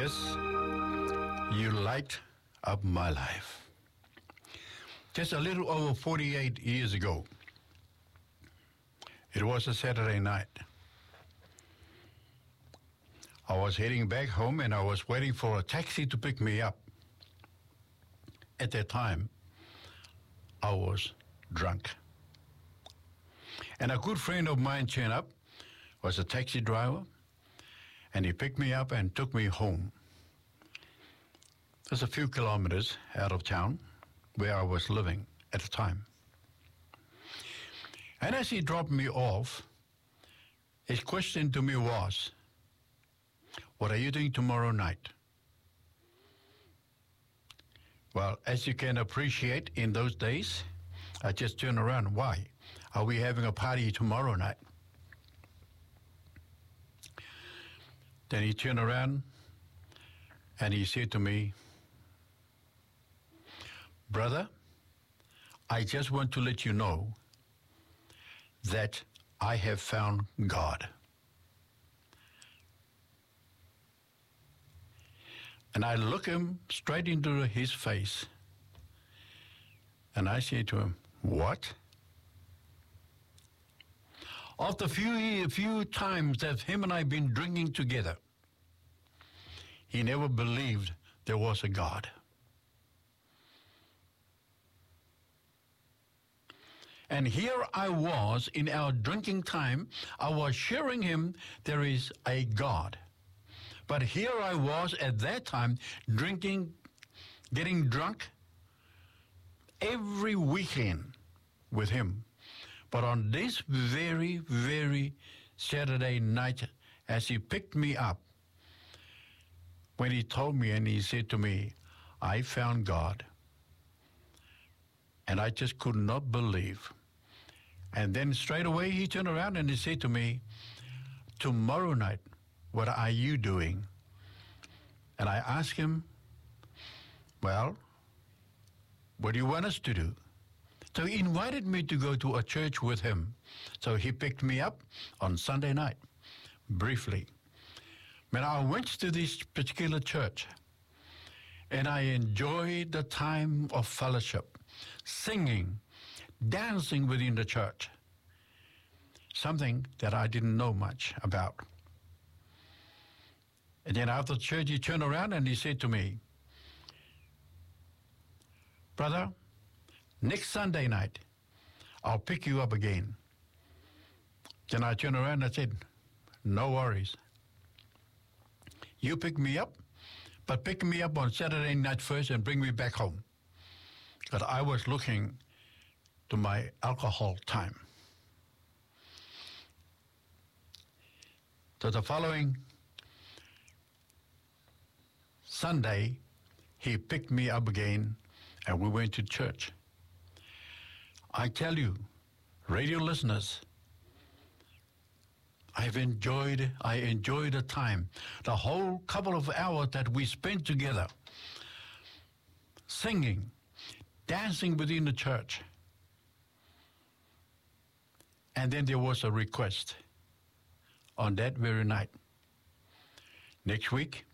Jesus, you light up my life. Just a little over 48 years ago, it was a Saturday night. I was heading back home and I was waiting for a taxi to pick me up. At that time, I was drunk. And a good friend of mine turned up, was a taxi driver, and he picked me up and took me home. Just a few kilometers out of town where I was living at the time. And as he dropped me off, his question to me was, "What are you doing tomorrow night?" Well, as you can appreciate, in those days, I just turned around. Why? Are we having a party tomorrow night? Then he turned around and he said to me, "Brother, I just want to let you know that I have found God." And I look him straight into his face and I say to him, "What?" After a few times that him and I been drinking together, he never believed there was a God. And here I was in our drinking time, I was sharing him there is a God. But here I was at that time drinking, getting drunk every weekend with him. But on this very, very Saturday night, as he picked me up, when he told me and he said to me, "I found God." And I just could not believe. And then straight away he turned around and he said to me, "Tomorrow night, what are you doing?" And I asked him, "Well, what do you want us to do?" So he invited me to go to a church with him. So he picked me up on Sunday night, briefly. When I went to this particular church, and I enjoyed the time of fellowship, singing, dancing within the church, something that I didn't know much about. And then after church, he turned around and he said to me, "Brother, next Sunday night, I'll pick you up again." Then I turned around and I said, "No worries. You pick me up, but pick me up on Saturday night first and bring me back home." Because I was looking to my alcohol time. So the following Sunday, he picked me up again and we went to church. I tell you, radio listeners, I enjoyed the time, the whole couple of hours that we spent together, singing, dancing within the church. And then there was a request on that very night. Next week,